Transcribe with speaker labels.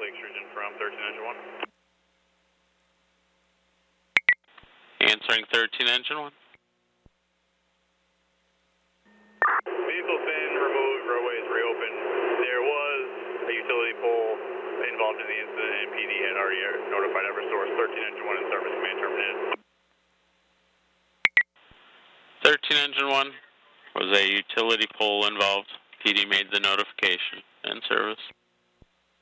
Speaker 1: Lakes region from 13 Engine 1.
Speaker 2: Answering 13 Engine 1.
Speaker 1: Vehicle's been removed, roadways reopened. There was a utility pole involved in the incident, and PD had already notified Eversource. 13 Engine 1 in service, command terminated.
Speaker 2: 13 Engine 1 was a utility pole involved. PD made the notification. In service.